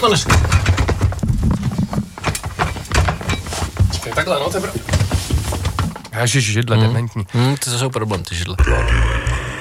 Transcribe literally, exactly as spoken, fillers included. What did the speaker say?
Konec. Čekaj, takhle, no, to je... Ježiš, židle, hmm. dementní. Hmm, to jsou problém, ty židle.